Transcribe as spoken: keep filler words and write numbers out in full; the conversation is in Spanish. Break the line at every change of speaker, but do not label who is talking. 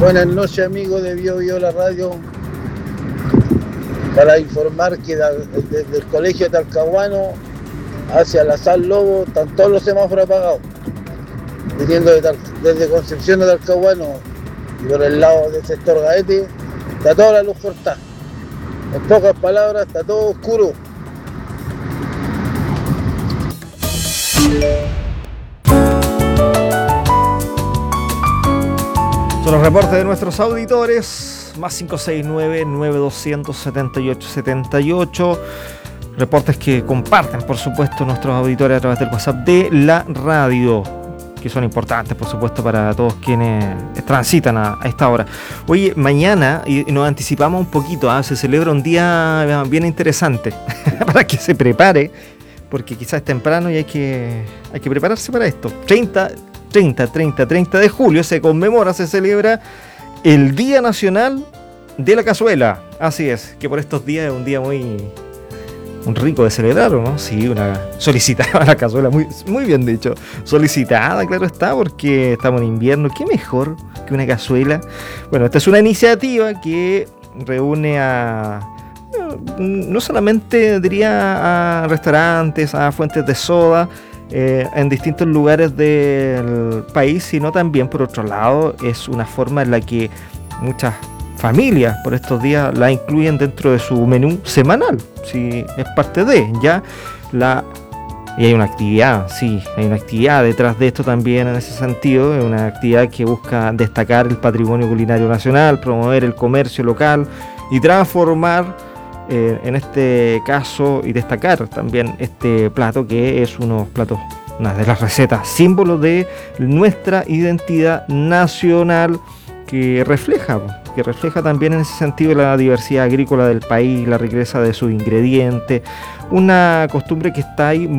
Buenas noches, amigos de Bio Bio La Radio. Para informar que da- desde el colegio de Talcahuano hacia la Sal Lobo están todos los semáforos apagados. Viniendo de Tal- desde Concepción de Talcahuano y por el lado del sector Gaete, está toda la luz cortada. En pocas palabras, está todo oscuro.
Son los reportes de nuestros auditores, más cinco seis nueve, nueve dos cero cero, siete ocho siete ocho. Reportes que comparten, por supuesto, nuestros auditores a través del WhatsApp de la radio, que son importantes, por supuesto, para todos quienes transitan a, a esta hora. Oye, mañana, y nos anticipamos un poquito, ¿eh? Se celebra un día bien interesante para que se prepare, porque quizás es temprano y hay que, hay que prepararse para esto. treinta, treinta, treinta, treinta de julio se conmemora, se celebra el Día Nacional de la Cazuela. Así es, que por estos días es un día muy... un rico de celebrar, ¿o no? Sí, una solicitada la cazuela, muy, muy bien dicho. Solicitada, claro está, porque estamos en invierno. ¿Qué mejor que una cazuela? Bueno, esta es una iniciativa que reúne a... no solamente, diría, a restaurantes, a fuentes de soda, eh, en distintos lugares del país, sino también, por otro lado, es una forma en la que muchas familias por estos días la incluyen dentro de su menú semanal, si es parte de ya la y hay una actividad, sí, hay una actividad detrás de esto también en ese sentido, es una actividad que busca destacar el patrimonio culinario nacional, promover el comercio local y transformar eh, en este caso y destacar también este plato que es unos platos, una de las recetas, símbolo de nuestra identidad nacional que refleja que refleja también en ese sentido la diversidad agrícola del país, la riqueza de sus ingredientes, una costumbre que está ahí